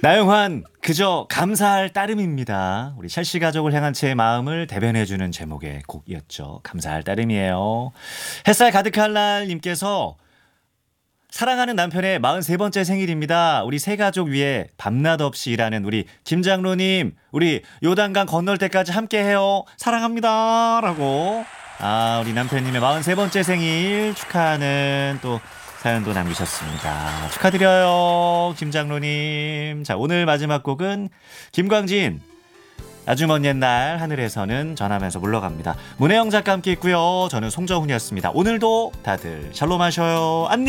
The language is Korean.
나영환 그저 감사할 따름입니다. 우리 첼시 가족을 향한 제 마음을 대변해주는 제목의 곡이었죠. 감사할 따름이에요. 햇살 가득한 날 님께서 사랑하는 남편의 43번째 생일입니다. 우리 세 가족 위해 밤낮 없이 일하는 우리 김장로님, 우리 요단강 건널 때까지 함께해요. 사랑합니다. 라고 우리 남편님의 43번째 생일 축하하는 또 사연도 남기셨습니다. 축하드려요, 김장로님. 자, 오늘 마지막 곡은 김광진. 아주 먼 옛날 하늘에서는 전하면서 물러갑니다. 문혜영 작가 함께 있고요. 저는 송정훈이었습니다. 오늘도 다들 샬롬 하셔요. 안녕.